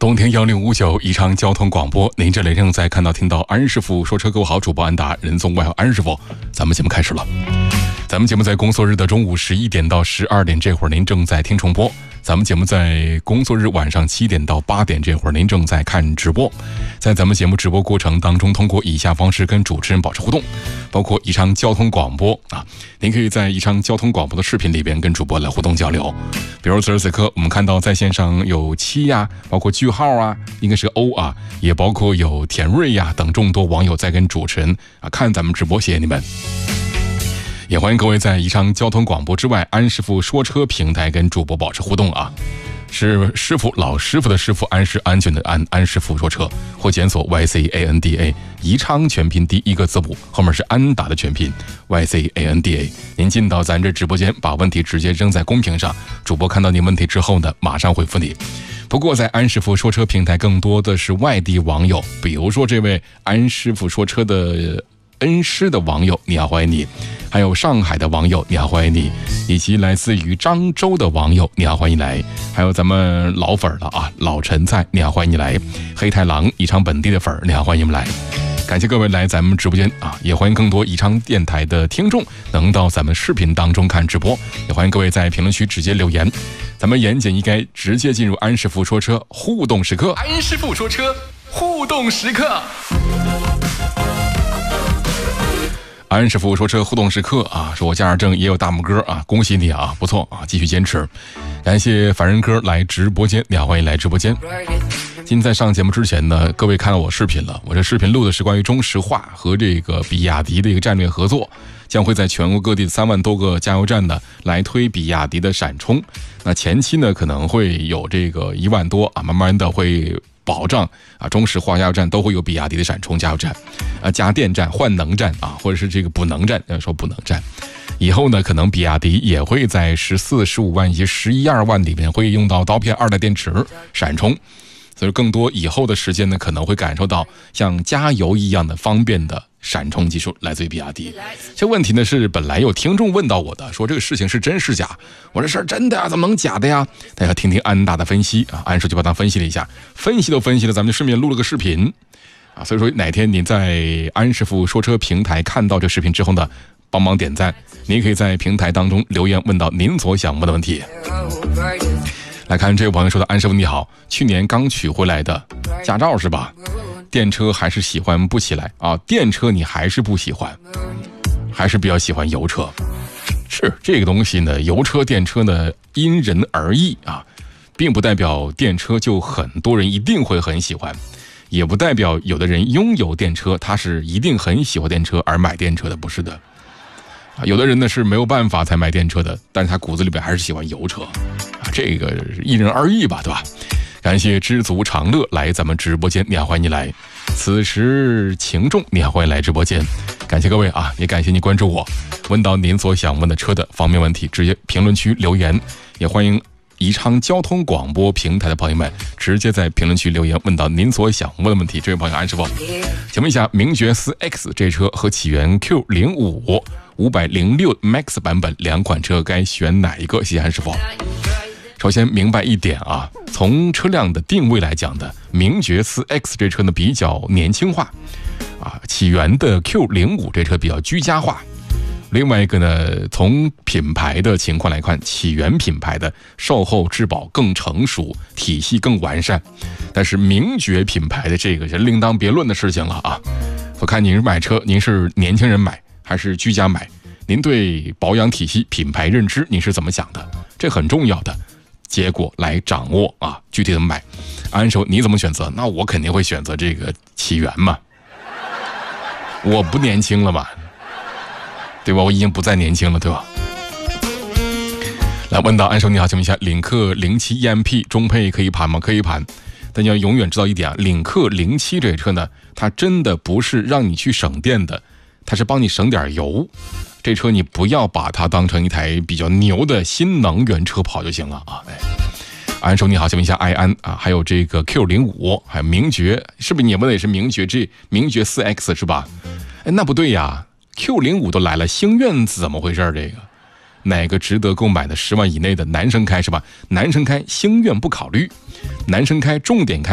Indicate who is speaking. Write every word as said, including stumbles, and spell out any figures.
Speaker 1: 冬天幺零五九宜昌交通广播，您这里正在看到听到安师傅说车给我好，主播安达，人送外号安师傅。咱们节目开始了，咱们节目在工作日的中午十一点到十二点这会儿您正在听重播，咱们节目在工作日晚上七点到八点这会儿您正在看直播。在咱们节目直播过程当中，通过以下方式跟主持人保持互动，包括宜昌交通广播啊，您可以在宜昌交通广播的视频里边跟主播来互动交流。比如此时此刻我们看到在线上有七呀、啊，包括句号啊，应该是个 O 啊，也包括有田瑞呀、啊、等众多网友在跟主持人啊看咱们直播，谢谢你们。也欢迎各位在宜昌交通广播之外安师傅说车平台跟主播保持互动啊，是师傅老师傅的师傅，安是安全的安，安师傅说车，或检索 Y C A N D A 宜昌全拼第一个字母，后面是安达的全拼 Y C A N D A。 您进到咱这直播间，把问题直接扔在公屏上，主播看到您问题之后呢，马上回复你。不过在安师傅说车平台更多的是外地网友，比如说这位安师傅说车的恩师的网友，你好，欢迎你；还有上海的网友，你好，欢迎你；以及来自于漳州的网友，你好，欢迎来；还有咱们老粉了啊，老陈菜，你好，欢迎你来；黑太狼宜昌本地的粉，你好，欢迎你们来。感谢各位来咱们直播间啊，也欢迎更多宜昌电台的听众能到咱们视频当中看直播，也欢迎各位在评论区直接留言。咱们言简意赅，直接进入安师傅说车互动时刻。安师傅说车互动时刻。安师傅说车互动时刻啊，说我驾驶证也有大拇哥啊，恭喜你啊，不错啊，继续坚持。感谢凡人哥来直播间，你好，欢迎来直播间。今天在上节目之前呢，各位看到我视频了，我这视频录的是关于中石化和这个比亚迪的一个战略合作，将会在全国各地三万多个加油站呢来推比亚迪的闪充。那前期呢可能会有这个一万多啊，慢慢的会保障啊，中石化加油站都会有比亚迪的闪充加油站，啊，加电站、换能站啊，或者是这个补能站，要说补能站。以后呢，可能比亚迪也会在十四、十五万以及十一二万里面会用到刀片二代电池闪充，所以更多以后的时间呢，可能会感受到像加油一样的方便的闪充技术来自于比亚迪。这问题呢是本来有听众问到我的，说这个事情是真是假？我这事儿真的呀，怎么能假的呀？大家听听安大的分析啊，安叔就把它分析了一下，分析都分析了，咱们就顺便录了个视频啊。所以说哪天你在安师傅说车平台看到这视频之后呢，帮忙点赞，你可以在平台当中留言问到您所想问的问题。来看这位朋友说的，安师傅你好，去年刚取回来的驾照是吧？电车还是喜欢不起来啊？电车你还是不喜欢，还是比较喜欢油车？是这个东西呢，油车电车呢因人而异啊，并不代表电车就很多人一定会很喜欢，也不代表有的人拥有电车他是一定很喜欢电车而买电车的，不是的。有的人呢是没有办法才买电车的，但是他骨子里边还是喜欢油车啊，这个因人而异吧，对吧？感谢知足常乐来咱们直播间，你好，欢迎你来。此时情重，你好，欢迎来直播间。感谢各位啊，也感谢你关注我，问到您所想问的车的方面问题，直接评论区留言，也欢迎宜昌交通广播平台的朋友们直接在评论区留言问到您所想问的问题。这位朋友安师傅，请问一下，名爵四 X 这车和启源 Q 零五 五百零六 Max 版本两款车该选哪一个？谢谢安师傅。首先明白一点啊，从车辆的定位来讲的，名爵四 X 这车呢比较年轻化啊，启源的 Q 零五 这车比较居家化。另外一个呢，从品牌的情况来看，启源品牌的售后质保更成熟，体系更完善，但是名爵品牌的这个是另当别论的事情了啊。我看您买车，您是年轻人买还是居家买？您对保养体系、品牌认知，您是怎么想的？这很重要的结果来掌握啊，具体怎么买？安手你怎么选择？那我肯定会选择这个启源嘛，我不年轻了嘛，对吧？我已经不再年轻了，对吧？来问到安手你好，请问一下，领克零七 E M P 中配可以盘吗？可以盘，但你要永远知道一点啊，领克零七这车呢，它真的不是让你去省电的，它是帮你省点油。这车你不要把它当成一台比较牛的新能源车跑就行了啊！哎，安手你好，请问一下埃安啊，还有这个 Q 零五，还有名爵，是不是你问的也是名爵？这名爵四 X 是吧？哎，那不对呀 ，Q 零五都来了，星愿怎么回事？这个哪个值得购买的十万以内的男生开是吧？男生开星愿不考虑，男生开重点开